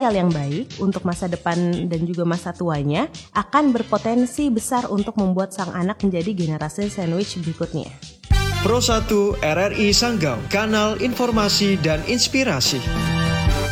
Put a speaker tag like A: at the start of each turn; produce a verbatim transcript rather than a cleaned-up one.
A: sosial yang baik untuk masa depan dan juga masa tuanya akan berpotensi besar untuk membuat sang anak menjadi generasi sandwich berikutnya.
B: Pro satu R R I Sanggau, kanal informasi dan inspirasi.